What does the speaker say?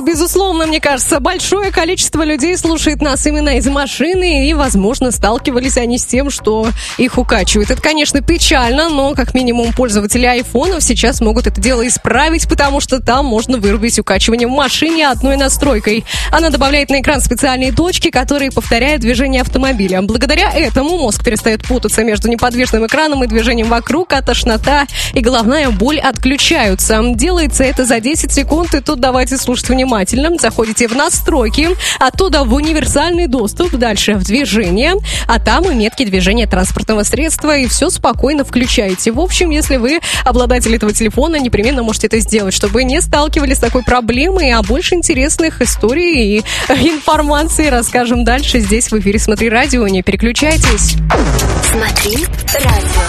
Безусловно, мне кажется, большое количество людей слушает нас именно из машины, и, возможно, сталкивались они с тем, что их укачивает. Это, конечно, печально, но, как минимум, пользователи айфонов сейчас могут это дело исправить, потому что там можно вырубить укачивание в машине одной настройкой. Она добавляет на экран специальные точки, которые повторяют движение автомобиля. Благодаря этому мозг перестает путаться между неподвижным экраном и движением вокруг, а тошнота и головная боль отключаются. Делается это за 10 секунд, и тут давайте слушать внимательно. Заходите в настройки, оттуда в универсальный доступ, дальше в движение, а там и метки движения транспортного средства, и все спокойно включаете. В общем, если вы обладатель этого телефона, непременно можете это сделать, чтобы не сталкивались с такой проблемой, а больше интересных историй и информации расскажем дальше здесь в эфире «Смотри радио». Не переключайтесь. Смотри радио.